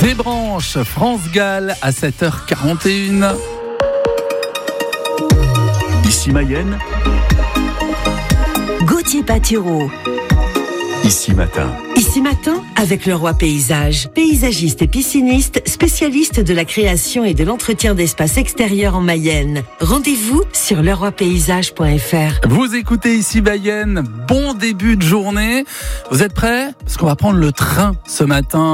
Des branches, France-Galles à 7h41. Ici Mayenne. Gauthier Patireau. Ici Matin. Ici Matin, avec Leroy Paysage. Paysagiste et pisciniste, spécialiste de la création et de l'entretien d'espaces extérieurs en Mayenne. Rendez-vous sur leroypaysage.fr. Vous écoutez Ici Mayenne. Bon début de journée. Vous êtes prêts ? Parce qu'on va prendre le train ce matin.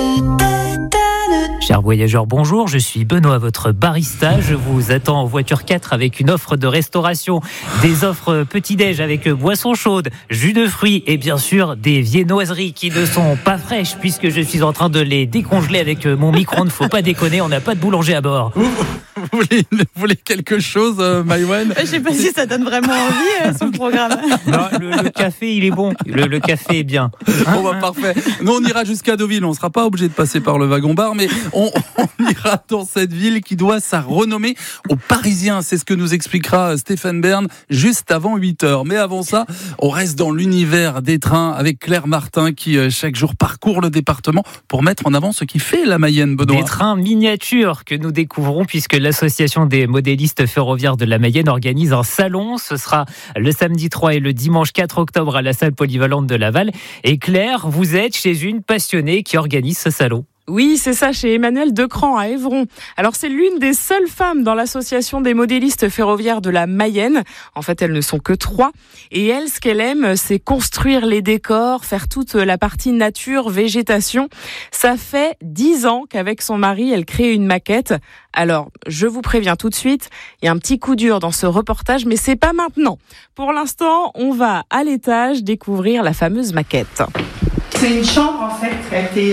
Chers voyageurs, bonjour, je suis Benoît, votre barista. Je vous attends en voiture 4 avec une offre de restauration, des offres petit-déj avec boissons chaudes, jus de fruits et bien sûr des viennoiseries qui ne sont pas fraîches puisque je suis en train de les décongeler avec mon micro-ondes. Faut pas déconner, on n'a pas de boulanger à bord. Vous voulez quelque chose, Maïwen ? Je sais pas si ça donne vraiment envie, ce programme. Non, le café, il est bon. Le café est bien. Bon, bah, parfait. Nous, on ira jusqu'à Deauville. On ne sera pas obligé de passer par le wagon-bar, mais on ira dans cette ville qui doit sa renommée aux Parisiens. C'est ce que nous expliquera Stéphane Bern juste avant 8h. Mais avant ça, on reste dans l'univers des trains avec Claire Martin qui, chaque jour, parcourt le département pour mettre en avant ce qui fait la Mayenne, Benoît. Des trains miniatures que nous découvrons puisque l'association des modélistes ferroviaires de la Mayenne organise un salon. Ce sera le samedi 3 et le dimanche 4 octobre à la salle polyvalente de Laval. Et Claire, vous êtes chez une passionnée qui organise ce salon. Oui, c'est ça, chez Emmanuelle Decran à Évron. Alors, c'est l'une des seules femmes dans l'association des modélistes ferroviaires de la Mayenne. En fait, elles ne sont que 3. Et elle, ce qu'elle aime, c'est construire les décors, faire toute la partie nature, végétation. Ça fait 10 ans qu'avec son mari, elle crée une maquette. Alors, je vous préviens tout de suite, il y a un petit coup dur dans ce reportage, mais c'est pas maintenant. Pour l'instant, on va à l'étage découvrir la fameuse maquette. C'est une chambre, en fait, qui a été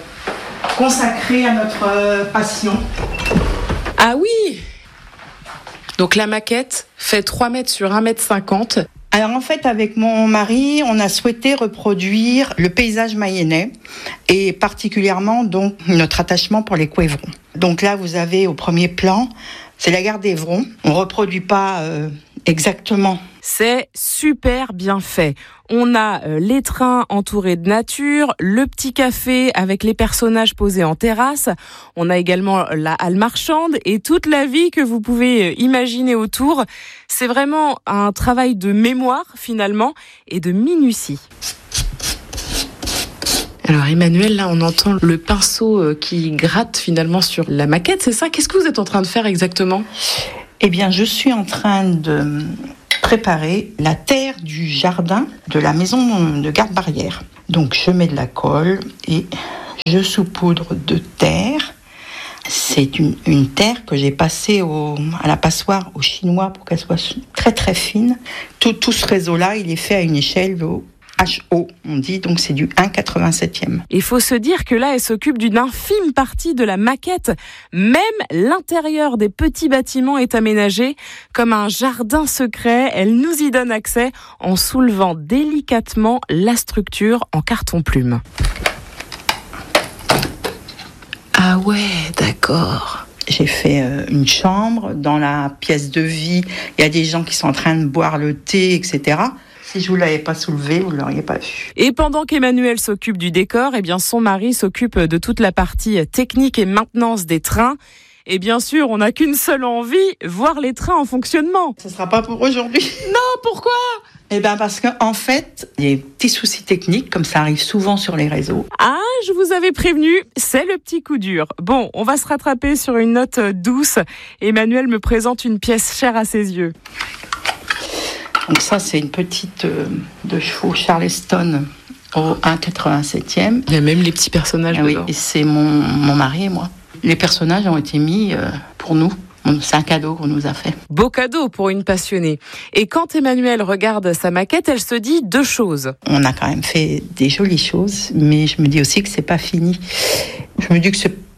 consacrée à notre passion. Ah oui! Donc la maquette fait 3 mètres sur 1,50 m. Alors en fait, avec mon mari, on a souhaité reproduire le paysage mayennais et particulièrement donc notre attachement pour les Couévrons. Donc là, vous avez au premier plan, c'est la gare d'Évron. On reproduit pas exactement. C'est super bien fait. On a les trains entourés de nature, le petit café avec les personnages posés en terrasse. On a également la halle marchande et toute la vie que vous pouvez imaginer autour. C'est vraiment un travail de mémoire finalement et de minutie. Alors Emmanuelle, là on entend le pinceau qui gratte finalement sur la maquette, c'est ça ? Qu'est-ce que vous êtes en train de faire exactement ? Eh bien, je suis en train de préparer la terre du jardin de la maison de garde-barrière. Donc je mets de la colle et je saupoudre de terre. C'est une terre que j'ai passée à la passoire au chinois pour qu'elle soit très très fine. Tout ce réseau-là, il est fait à une échelle HO, on dit, donc c'est du 1,87e. Il faut se dire que là, elle s'occupe d'une infime partie de la maquette. Même l'intérieur des petits bâtiments est aménagé comme un jardin secret. Elle nous y donne accès en soulevant délicatement la structure en carton-plume. Ah ouais, d'accord. J'ai fait une chambre. Dans la pièce de vie, il y a des gens qui sont en train de boire le thé, etc. Si je vous l'avais pas soulevé, vous l'auriez pas vu. Et pendant qu'Emmanuelle s'occupe du décor, eh bien son mari s'occupe de toute la partie technique et maintenance des trains. Et bien sûr, on n'a qu'une seule envie, voir les trains en fonctionnement. Ce sera pas pour aujourd'hui. Non, pourquoi ? Eh ben parce qu'en fait, il y a des petits soucis techniques, comme ça arrive souvent sur les réseaux. Ah, je vous avais prévenu, c'est le petit coup dur. Bon, on va se rattraper sur une note douce. Emmanuelle me présente une pièce chère à ses yeux. Donc ça, c'est une petite de chevaux Charleston au 1,87e. Il y a même les petits personnages oui, dedans. Et c'est mon mari et moi. Les personnages ont été mis pour nous. C'est un cadeau qu'on nous a fait. Beau cadeau pour une passionnée. Et quand Emmanuelle regarde sa maquette, elle se dit 2 choses. On a quand même fait des jolies choses, mais je me dis aussi que c'est pas fini. Je me dis que c'est pas très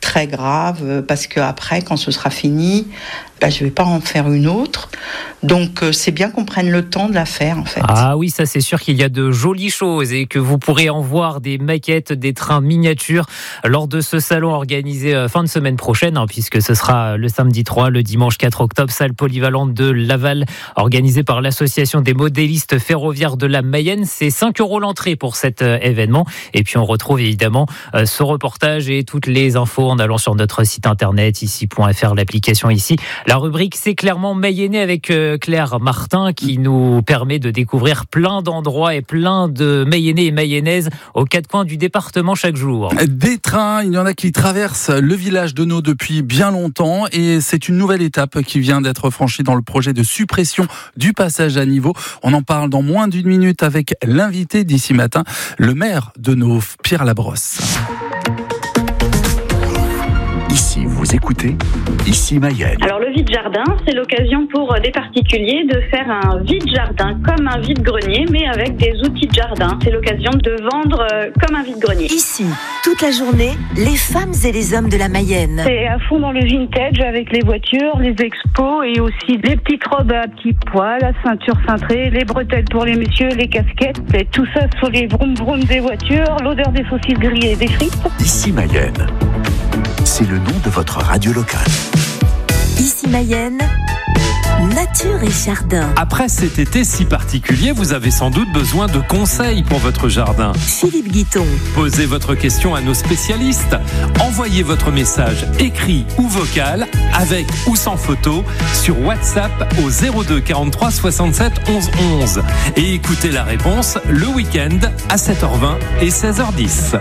très grave parce que après, quand ce sera fini, je vais pas en faire une autre. Donc c'est bien qu'on prenne le temps de la faire en fait. Ah oui, ça c'est sûr qu'il y a de jolies choses et que vous pourrez en voir des maquettes, des trains miniatures lors de ce salon organisé fin de semaine prochaine, puisque ce sera le samedi 3, le dimanche 4 octobre, salle polyvalente de Laval, organisée par l'association des modélistes ferroviaires de la Mayenne. C'est 5 € l'entrée pour cet événement. Et puis on retrouve évidemment ce reportage et toutes les infos en allant sur notre site internet ici.fr, l'application ici. La rubrique C'est clairement mayennais avec Claire Martin qui nous permet de découvrir plein d'endroits et plein de mayennais et mayennaises aux quatre coins du département chaque jour. Des trains, il y en a qui traversent le village de Naux depuis bien longtemps et c'est une nouvelle étape qui vient d'être franchie dans le projet de suppression du passage à niveau. On en parle dans moins d'une minute avec l'invité d'ici matin, le maire de Naux, Pierre Labrosse. Ici, vous écoutez, ici Mayenne. Alors le vide-jardin, c'est l'occasion pour des particuliers de faire un vide-jardin comme un vide-grenier, mais avec des outils de jardin. C'est l'occasion de vendre comme un vide-grenier. Ici, toute la journée, les femmes et les hommes de la Mayenne. C'est à fond dans le vintage avec les voitures, les expos et aussi les petites robes à petits pois, la ceinture cintrée, les bretelles pour les messieurs, les casquettes. Et tout ça sur les vroom vroom des voitures, l'odeur des saucisses grillées et des frites. Ici Mayenne. C'est le nom de votre radio locale. Ici Mayenne, nature et jardin. Après cet été si particulier, vous avez sans doute besoin de conseils pour votre jardin. Philippe Guiton. Posez votre question à nos spécialistes. Envoyez votre message écrit ou vocal, avec ou sans photo, sur WhatsApp au 02 43 67 11 11. Et écoutez la réponse le week-end à 7h20 et 16h10.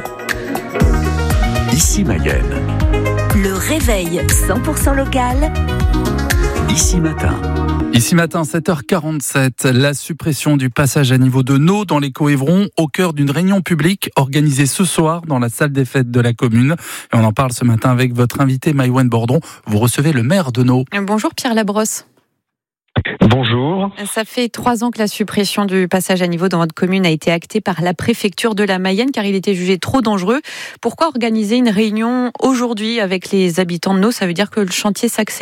Ici Mayenne. Le réveil 100% local. Ici matin. Ici matin, 7h47, la suppression du passage à niveau de Naux dans les Coévrons au cœur d'une réunion publique organisée ce soir dans la salle des fêtes de la commune. Et on en parle ce matin avec votre invité Maïwenn Bordon. Vous recevez le maire de Naux. Bonjour Pierre Labrosse. Bonjour. Ça fait 3 ans que la suppression du passage à niveau dans votre commune a été actée par la préfecture de la Mayenne car il était jugé trop dangereux. Pourquoi organiser une réunion aujourd'hui avec les habitants de Naux ? Ça veut dire que le chantier s'accélère ?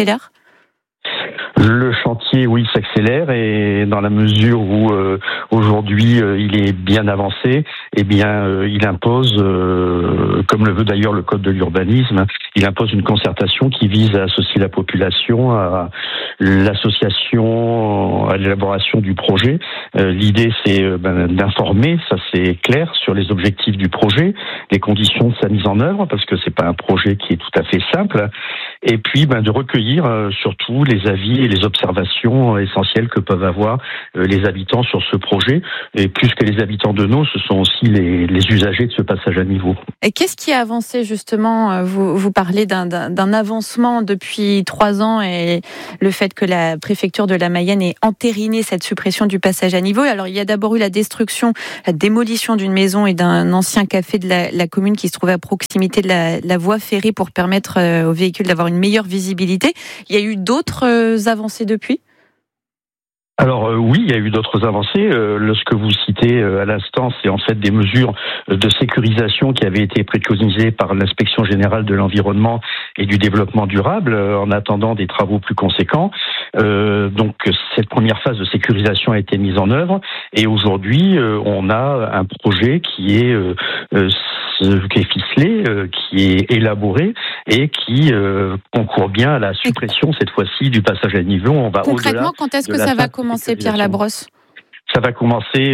Le chantier, oui, s'accélère et dans la mesure où aujourd'hui il est bien avancé, eh bien il impose, comme le veut d'ailleurs le code de l'urbanisme, il impose une concertation qui vise à associer la population à l'association, à l'élaboration du projet. L'idée c'est d'informer, ça c'est clair, sur les objectifs du projet, les conditions de sa mise en œuvre, parce que c'est pas un projet qui est tout à fait simple, et puis de recueillir surtout les avis et les observations essentielles que peuvent avoir les habitants sur ce projet. Et plus que les habitants de Naux, ce sont aussi les usagers de ce passage à niveau. Et qu'est-ce qui a avancé justement ? Vous parlez d'un avancement depuis 3 ans et le fait que la préfecture de la Mayenne ait entériné cette suppression du passage à niveau. Alors il y a d'abord eu la démolition d'une maison et d'un ancien café de la commune qui se trouvait à proximité de la voie ferrée pour permettre aux véhicules d'avoir une meilleure visibilité. Il y a eu d'autres avancées depuis ? Alors oui, il y a eu d'autres avancées. Ce que vous citez à l'instant, c'est en fait des mesures de sécurisation qui avaient été préconisées par l'Inspection générale de l'environnement et du développement durable en attendant des travaux plus conséquents. Donc cette première phase de sécurisation a été mise en œuvre et aujourd'hui on a un projet qui est ficelé, qui est élaboré et qui concourt bien à la suppression cette fois-ci du passage à niveau. On va concrètement, quand est-ce que ça va commencer, Pierre Labrosse ? Ça va commencer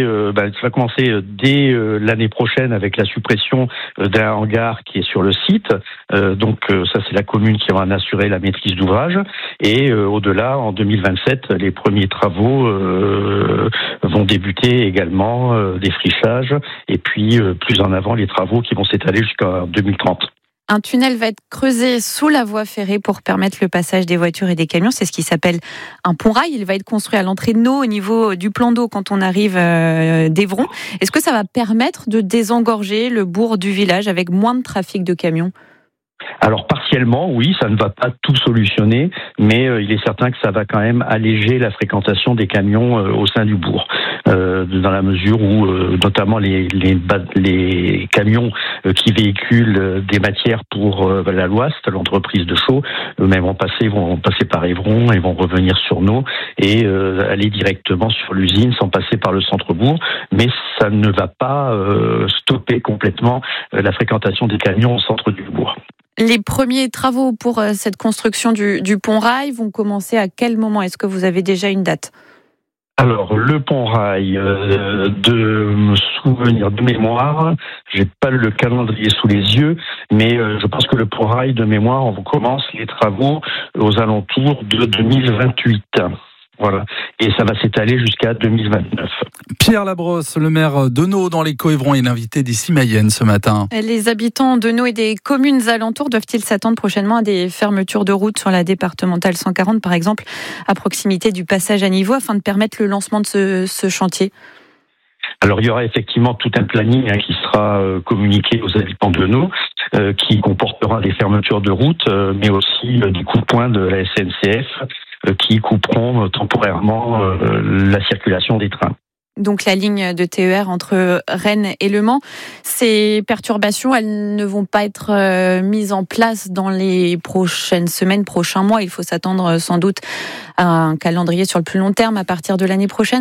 dès l'année prochaine avec la suppression d'un hangar qui est sur le site. Donc ça c'est la commune qui va en assurer la maîtrise d'ouvrage. Et au-delà, en 2027, les premiers travaux vont débuter également, des frichages et puis plus en avant les travaux qui vont s'étaler jusqu'en 2030. Un tunnel va être creusé sous la voie ferrée pour permettre le passage des voitures et des camions. C'est ce qui s'appelle un pont-rail. Il va être construit à l'entrée de Naux au niveau du plan d'eau quand on arrive d'Évron. Est-ce que ça va permettre de désengorger le bourg du village avec moins de trafic de camions ? Alors partiellement, oui, ça ne va pas tout solutionner, mais il est certain que ça va quand même alléger la fréquentation des camions au sein du bourg, dans la mesure où notamment les camions qui véhiculent des matières pour la Loist, l'entreprise de Chaux, eux-mêmes vont passer par Évron et vont revenir sur Naux et aller directement sur l'usine sans passer par le centre-bourg, mais ça ne va pas stopper complètement la fréquentation des camions au centre du bourg. Les premiers travaux pour cette construction du pont-rail vont commencer à quel moment ? Est-ce que vous avez déjà une date ? Alors, le pont-rail, de souvenir, de mémoire, j'ai pas le calendrier sous les yeux, mais je pense que le pont-rail, de mémoire, on commence les travaux aux alentours de 2028. Voilà. Et ça va s'étaler jusqu'à 2029. Pierre Labrosse, le maire de Naux dans les Coévrons, est l'invité d'Ici Mayenne ce matin. Les habitants de Naux et des communes alentours doivent-ils s'attendre prochainement à des fermetures de routes sur la départementale 140, par exemple, à proximité du passage à niveau, afin de permettre le lancement de ce chantier ? Alors il y aura effectivement tout un planning qui sera communiqué aux habitants de Naux, qui comportera des fermetures de routes, mais aussi des coups de poing de la SNCF qui couperont temporairement la circulation des trains. Donc la ligne de TER entre Rennes et Le Mans, ces perturbations, elles ne vont pas être mises en place dans les prochaines semaines, prochains mois. Il faut s'attendre sans doute à un calendrier sur le plus long terme à partir de l'année prochaine ?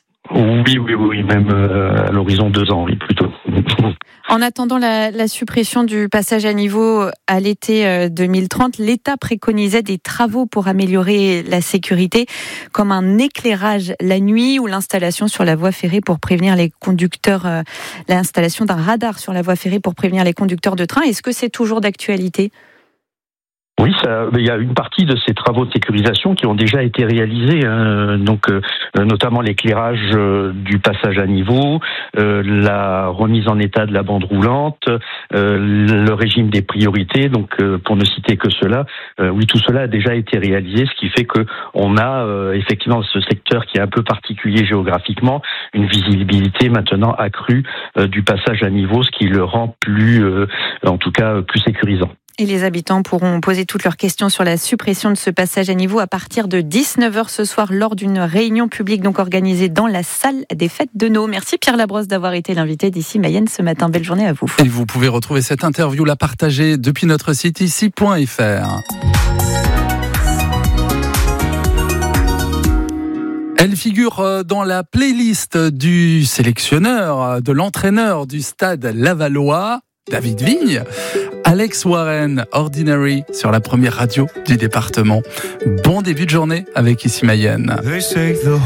Oui, même à l'horizon 2 ans, oui, plutôt. En attendant la suppression du passage à niveau à l'été 2030, l'État préconisait des travaux pour améliorer la sécurité, comme un éclairage la nuit ou l'installation sur la voie ferrée pour prévenir les conducteurs, l'installation d'un radar sur la voie ferrée pour prévenir les conducteurs de train. Est-ce que c'est toujours d'actualité ? Oui, il y a une partie de ces travaux de sécurisation qui ont déjà été réalisés, notamment l'éclairage du passage à niveau, la remise en état de la bande roulante, le régime des priorités. Donc, pour ne citer que cela, oui, tout cela a déjà été réalisé, ce qui fait que on a effectivement ce secteur qui est un peu particulier géographiquement, une visibilité maintenant accrue du passage à niveau, ce qui le rend plus sécurisant. Et les habitants pourront poser toutes leurs questions sur la suppression de ce passage à niveau à partir de 19h ce soir lors d'une réunion publique donc organisée dans la salle des fêtes de Naux. Merci Pierre Labrosse d'avoir été l'invité d'Ici Mayenne ce matin. Belle journée à vous. Et vous pouvez retrouver cette interview, la partager depuis notre site ici.fr. Elle figure dans la playlist du sélectionneur, de l'entraîneur du Stade Lavallois, David Vigne. Alex Warren, Ordinary, sur la première radio du département. Bon début de journée avec Ici Mayenne.